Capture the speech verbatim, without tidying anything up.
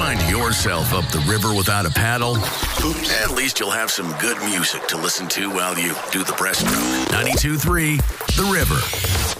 find yourself up the river without a paddle, at least you'll have some good music to listen to while you do the breaststroke. ninety-two point three The River.